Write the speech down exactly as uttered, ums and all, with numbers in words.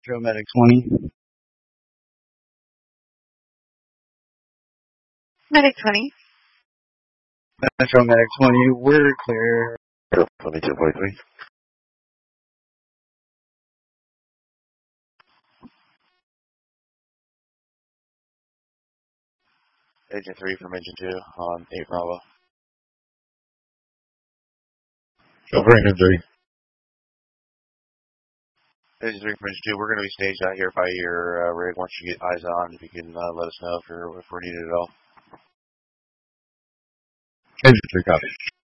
Metro Medic twenty. Medic twenty. Metro Medic twenty, we're clear. twenty-two forty-three. Agent three from Agent two on eight Bravo. Over Agent three. Agent three from Agent two, we're going to be staged out here by your uh, rig. Once you get eyes on, if you can uh, let us know if, you're, if we're needed at all. Agent three, copy.